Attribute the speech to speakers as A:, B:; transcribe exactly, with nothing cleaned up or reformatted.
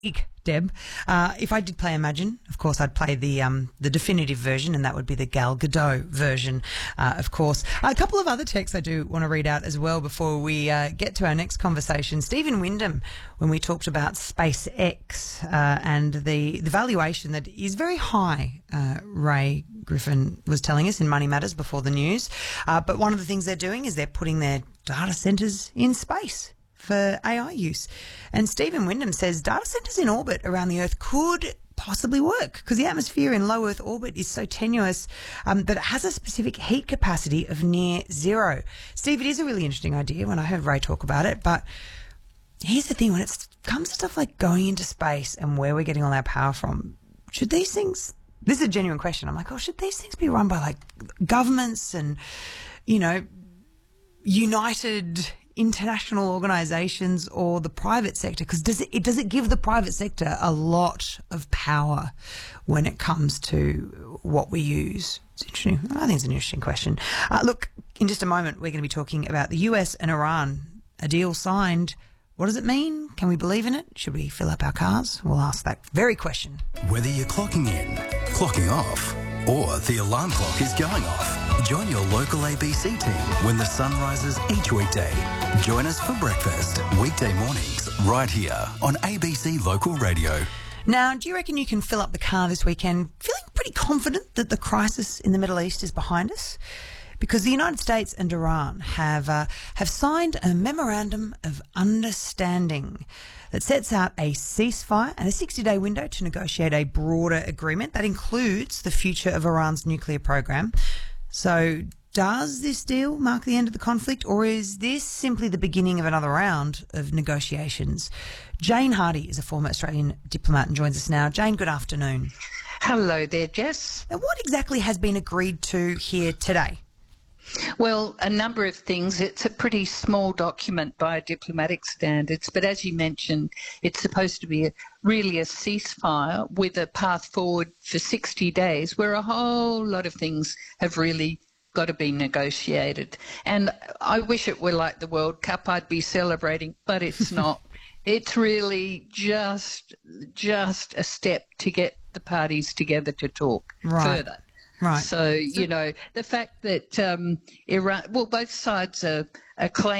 A: Deb. Uh, if I did play Imagine, of course, I'd play the um, the definitive version, and that would be the Gal Gadot version, uh, of course. A couple of other texts I do want to read out as well before we uh, get to our next conversation. Stephen Wyndham, when we talked about SpaceX uh, and the, the valuation that is very high, uh, Ray Griffin was telling us in Money Matters before the news. Uh, but one of the things they're doing is they're putting their data centres in space for A I use. And Stephen Wyndham says data centres in orbit around the Earth could possibly work because the atmosphere in low Earth orbit is so tenuous um, that it has a specific heat capacity of near zero. Steve, it is a really interesting idea when I heard Ray talk about it, but here's the thing, when it comes to stuff like going into space and where we're getting all our power from, should these things, this is a genuine question, I'm like, oh, should these things be run by like governments and, you know, united international organisations or the private sector? Because does it, it does it give the private sector a lot of power when it comes to what we use? It's interesting. I think it's an interesting question. Uh, look, in just a moment, we're going to be talking about the U S and Iran. A deal signed. What does it mean? Can we believe in it? Should we fill up our cars? We'll ask that very question.
B: Whether you're clocking in, clocking off, or the alarm clock is going off, join your local A B C team when the sun rises each weekday. Join us for breakfast, weekday mornings, right here on A B C Local Radio.
A: Now, do you reckon you can fill up the car this weekend feeling pretty confident that the crisis in the Middle East is behind us? Because the United States and Iran have uh, have signed a memorandum of understanding that sets out a ceasefire and a sixty-day window to negotiate a broader agreement that includes the future of Iran's nuclear program. So does this deal mark the end of the conflict, or is this simply the beginning of another round of negotiations? Jane Hardy is a former Australian diplomat and joins us now. Jane, good afternoon.
C: Hello there, Jess.
A: Now, what exactly has been agreed to here today?
C: Well, a number of things. It's a pretty small document by diplomatic standards, but as you mentioned, it's supposed to be a, really a ceasefire with a path forward for sixty days, where a whole lot of things have really got to be negotiated. And I wish it were like the World Cup. I'd be celebrating, but it's not. It's really just just a step to get the parties together to talk
A: right.
C: further.
A: Right.
C: So, you know, the fact that um, Iran, well, both sides are, are claiming